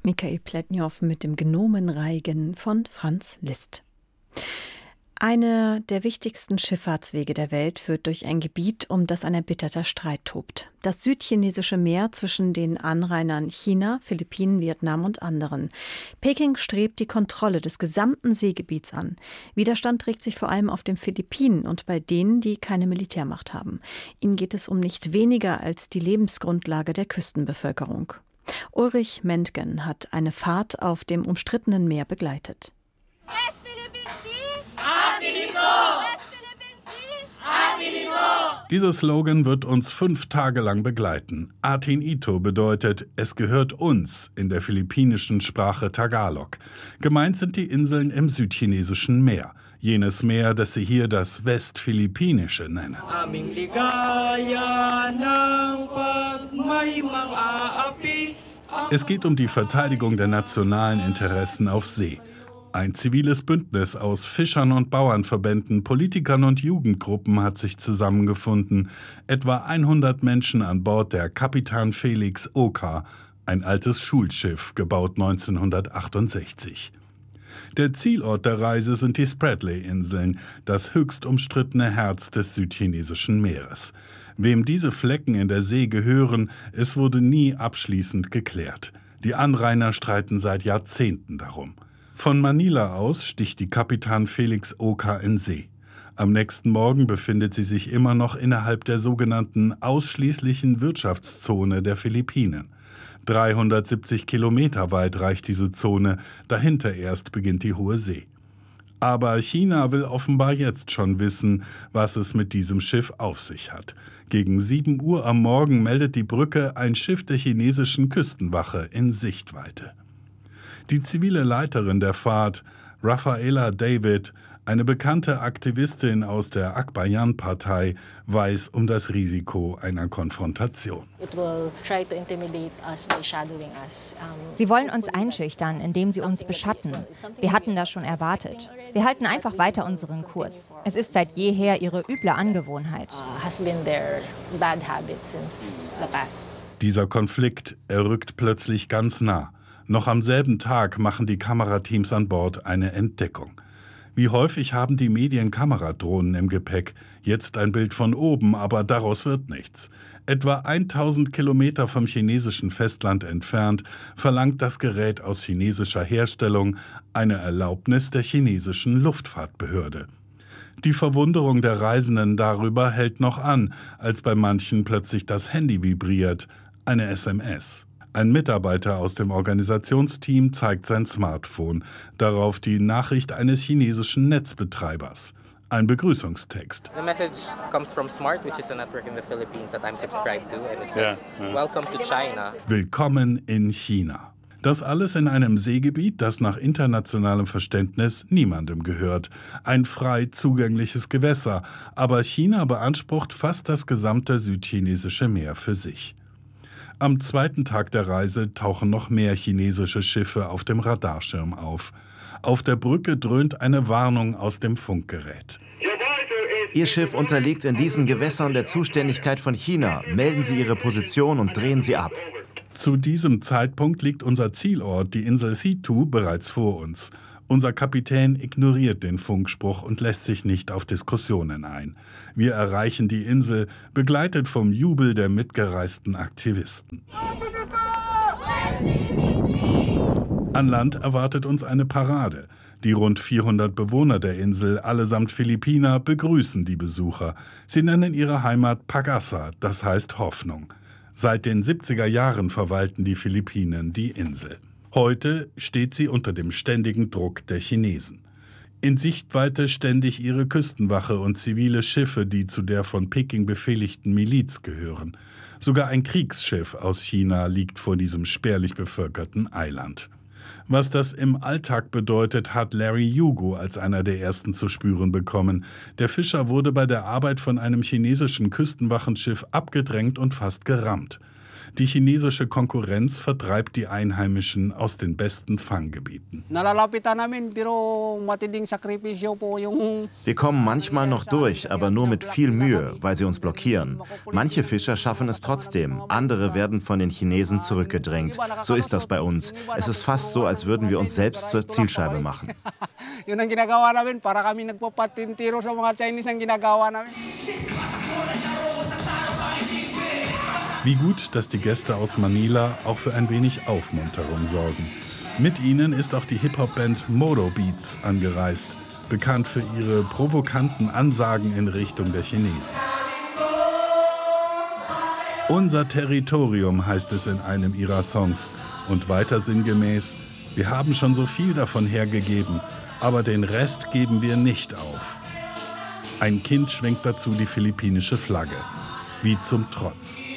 Michael Pletnjow mit dem Gnomenreigen von Franz Liszt. Einer der wichtigsten Schifffahrtswege der Welt führt durch ein Gebiet, um das ein erbitterter Streit tobt. Das südchinesische Meer zwischen den Anrainern China, Philippinen, Vietnam und anderen. Peking strebt die Kontrolle des gesamten Seegebiets an. Widerstand regt sich vor allem auf den Philippinen und bei denen, die keine Militärmacht haben. Ihnen geht es um nicht weniger als die Lebensgrundlage der Küstenbevölkerung. Ulrich Mentgen hat eine Fahrt auf dem umstrittenen Meer begleitet. Dieser Slogan wird uns 5 Tage lang begleiten. Atin Ito bedeutet, es gehört uns in der philippinischen Sprache Tagalog. Gemeint sind die Inseln im südchinesischen Meer. Jenes Meer, das sie hier das Westphilippinische nennen. Es geht um die Verteidigung der nationalen Interessen auf See. Ein ziviles Bündnis aus Fischern und Bauernverbänden, Politikern und Jugendgruppen hat sich zusammengefunden. Etwa 100 Menschen an Bord der Kapitan Felix Oka, ein altes Schulschiff, gebaut 1968. Der Zielort der Reise sind die Spratly-Inseln, das höchst umstrittene Herz des südchinesischen Meeres. Wem diese Flecken in der See gehören, es wurde nie abschließend geklärt. Die Anrainer streiten seit Jahrzehnten darum. Von Manila aus sticht die Kapitan Felix Oka in See. Am nächsten Morgen befindet sie sich immer noch innerhalb der sogenannten ausschließlichen Wirtschaftszone der Philippinen. 370 Kilometer weit reicht diese Zone, dahinter erst beginnt die Hohe See. Aber China will offenbar jetzt schon wissen, was es mit diesem Schiff auf sich hat. Gegen 7 Uhr am Morgen meldet die Brücke ein Schiff der chinesischen Küstenwache in Sichtweite. Die zivile Leiterin der Fahrt, Rafaela David, eine bekannte Aktivistin aus der Akbayan-Partei, weiß um das Risiko einer Konfrontation. Sie wollen uns einschüchtern, indem sie uns beschatten. Wir hatten das schon erwartet. Wir halten einfach weiter unseren Kurs. Es ist seit jeher ihre üble Angewohnheit. Dieser Konflikt, er rückt plötzlich ganz nah. Noch am selben Tag machen die Kamerateams an Bord eine Entdeckung. Wie häufig haben die Medien Kameradrohnen im Gepäck? Jetzt ein Bild von oben, aber daraus wird nichts. Etwa 1000 Kilometer vom chinesischen Festland entfernt verlangt das Gerät aus chinesischer Herstellung eine Erlaubnis der chinesischen Luftfahrtbehörde. Die Verwunderung der Reisenden darüber hält noch an, als bei manchen plötzlich das Handy vibriert, eine SMS. Ein Mitarbeiter aus dem Organisationsteam zeigt sein Smartphone, darauf die Nachricht eines chinesischen Netzbetreibers. Ein Begrüßungstext. The message comes from Smart, which is a network in the Philippines that I'm subscribed to, and it says, Welcome to China. Willkommen in China. Das alles in einem Seegebiet, das nach internationalem Verständnis niemandem gehört. Ein frei zugängliches Gewässer, aber China beansprucht fast das gesamte südchinesische Meer für sich. Am zweiten Tag der Reise tauchen noch mehr chinesische Schiffe auf dem Radarschirm auf. Auf der Brücke dröhnt eine Warnung aus dem Funkgerät. Ihr Schiff unterliegt in diesen Gewässern der Zuständigkeit von China. Melden Sie Ihre Position und drehen Sie ab. Zu diesem Zeitpunkt liegt unser Zielort, die Insel Situ, bereits vor uns. Unser Kapitän ignoriert den Funkspruch und lässt sich nicht auf Diskussionen ein. Wir erreichen die Insel, begleitet vom Jubel der mitgereisten Aktivisten. An Land erwartet uns eine Parade. Die rund 400 Bewohner der Insel, allesamt Philippiner, begrüßen die Besucher. Sie nennen ihre Heimat Pag-asa, das heißt Hoffnung. Seit den 70er Jahren verwalten die Philippinen die Insel. Heute steht sie unter dem ständigen Druck der Chinesen. In Sichtweite ständig ihre Küstenwache und zivile Schiffe, die zu der von Peking befehligten Miliz gehören. Sogar ein Kriegsschiff aus China liegt vor diesem spärlich bevölkerten Eiland. Was das im Alltag bedeutet, hat Larry Yugo als einer der ersten zu spüren bekommen. Der Fischer wurde bei der Arbeit von einem chinesischen Küstenwachenschiff abgedrängt und fast gerammt. Die chinesische Konkurrenz vertreibt die Einheimischen aus den besten Fanggebieten. Wir kommen manchmal noch durch, aber nur mit viel Mühe, weil sie uns blockieren. Manche Fischer schaffen es trotzdem, andere werden von den Chinesen zurückgedrängt. So ist das bei uns. Es ist fast so, als würden wir uns selbst zur Zielscheibe machen. Wie gut, dass die Gäste aus Manila auch für ein wenig Aufmunterung sorgen. Mit ihnen ist auch die Hip-Hop-Band Modo Beats angereist, bekannt für ihre provokanten Ansagen in Richtung der Chinesen. Unser Territorium heißt es in einem ihrer Songs und weiter sinngemäß: Wir haben schon so viel davon hergegeben, aber den Rest geben wir nicht auf. Ein Kind schwenkt dazu die philippinische Flagge, wie zum Trotz.